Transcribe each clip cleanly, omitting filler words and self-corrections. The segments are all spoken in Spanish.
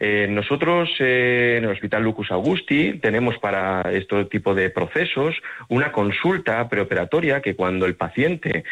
Nosotros en el Hospital Lucus Augusti tenemos para este tipo de procesos una consulta preoperatoria que cuando el paciente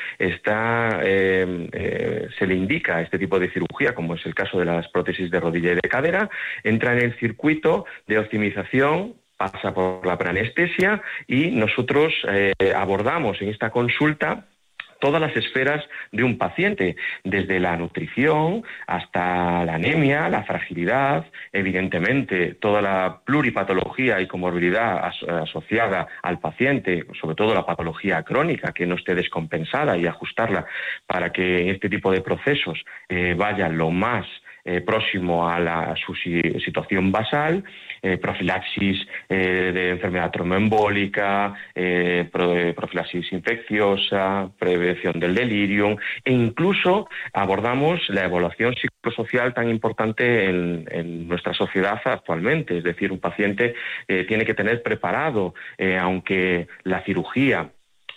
se le indica este tipo de cirugía, como es el caso de las prótesis de rodilla y de cadera, entra en el circuito de optimización, pasa por la preanestesia y nosotros abordamos en esta consulta todas las esferas de un paciente, desde la nutrición hasta la anemia, la fragilidad, evidentemente toda la pluripatología y comorbilidad asociada al paciente, sobre todo la patología crónica que no esté descompensada y ajustarla para que en este tipo de procesos vaya lo más próximo a su situación basal, profilaxis de enfermedad tromboembólica, profilaxis infecciosa, prevención del delirium e incluso abordamos la evaluación psicosocial tan importante en nuestra sociedad actualmente. Es decir, un paciente tiene que tener preparado, aunque la cirugía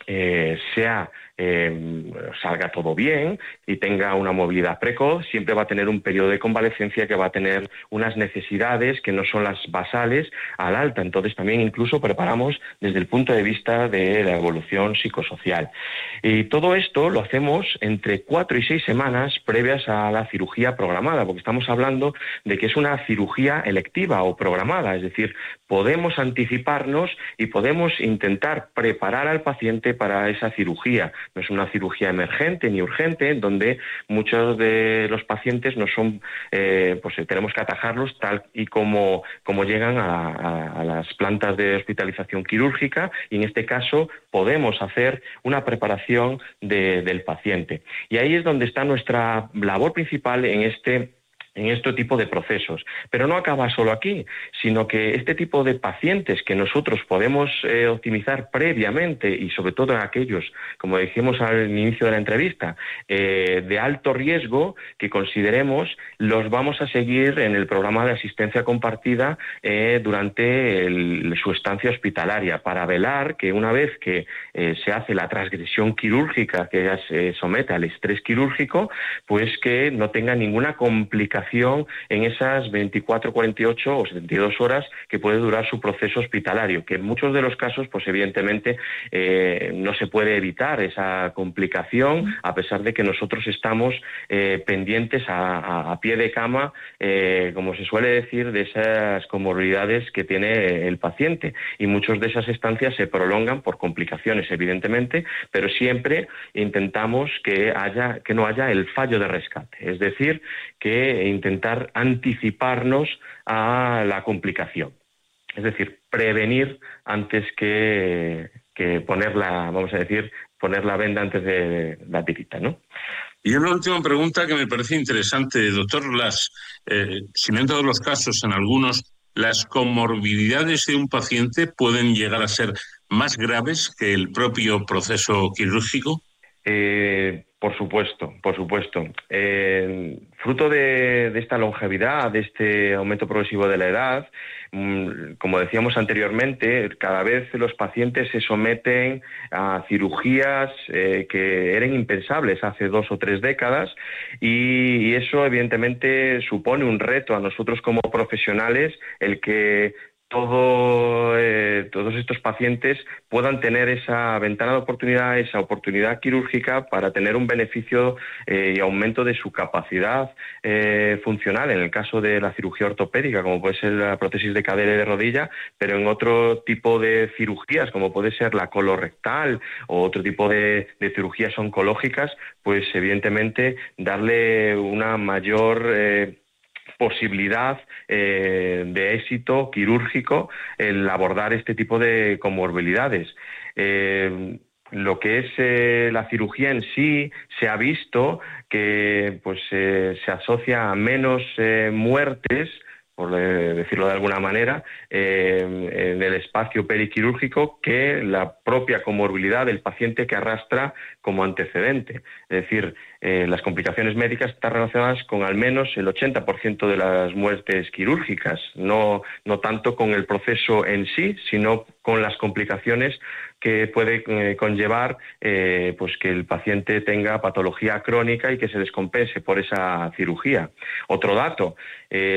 salga todo bien y tenga una movilidad precoz, siempre va a tener un periodo de convalecencia que va a tener unas necesidades que no son las basales al alta. Entonces también incluso preparamos desde el punto de vista de la evolución psicosocial. Y todo esto lo hacemos entre 4 y 6 semanas previas a la cirugía programada, porque estamos hablando de que es una cirugía electiva o programada, es decir, podemos anticiparnos y podemos intentar preparar al paciente para esa cirugía. No es una cirugía emergente ni urgente, donde muchos de los pacientes no son, tenemos que atajarlos tal y como llegan a las plantas de hospitalización quirúrgica, y en este caso podemos hacer una preparación del paciente. Y ahí es donde está nuestra labor principal en este tipo de procesos. Pero no acaba solo aquí, sino que este tipo de pacientes que nosotros podemos optimizar previamente, y sobre todo en aquellos, como dijimos al inicio de la entrevista, de alto riesgo, que consideremos, los vamos a seguir en el programa de asistencia compartida durante su estancia hospitalaria, para velar que una vez que se hace la transgresión quirúrgica, que ya se somete al estrés quirúrgico, pues que no tenga ninguna complicación en esas 24, 48 o 72 horas que puede durar su proceso hospitalario, que en muchos de los casos, pues evidentemente no se puede evitar esa complicación, a pesar de que nosotros estamos pendientes a pie de cama, como se suele decir, de esas comorbilidades que tiene el paciente, y muchas de esas estancias se prolongan por complicaciones, evidentemente, pero siempre intentamos que no haya el fallo de rescate, es decir, que intentar anticiparnos a la complicación. Es decir, prevenir antes que poner la venda antes de la tirita, ¿no? Y una última pregunta que me parece interesante, doctor. Si no en todos los casos, en algunos, las comorbilidades de un paciente pueden llegar a ser más graves que el propio proceso quirúrgico. Por supuesto. Fruto de esta longevidad, de este aumento progresivo de la edad, como decíamos anteriormente, cada vez los pacientes se someten a cirugías que eran impensables hace 2 o 3 décadas, y eso evidentemente supone un reto a nosotros como profesionales, el que todos estos pacientes puedan tener esa ventana de oportunidad, esa oportunidad quirúrgica para tener un beneficio y aumento de su capacidad funcional, en el caso de la cirugía ortopédica, como puede ser la prótesis de cadera y de rodilla, pero en otro tipo de cirugías, como puede ser la colorectal o otro tipo de cirugías oncológicas, pues evidentemente darle una mayor posibilidad de éxito quirúrgico el abordar este tipo de comorbilidades. Lo que es la cirugía en sí, se ha visto que se asocia a menos muertes, por decirlo de alguna manera, en el espacio periquirúrgico, que la propia comorbilidad del paciente que arrastra como antecedente. Es decir, las complicaciones médicas están relacionadas con al menos el 80% de las muertes quirúrgicas, no tanto con el proceso en sí, sino con las complicaciones que puede conllevar que el paciente tenga patología crónica y que se descompense por esa cirugía. Otro dato,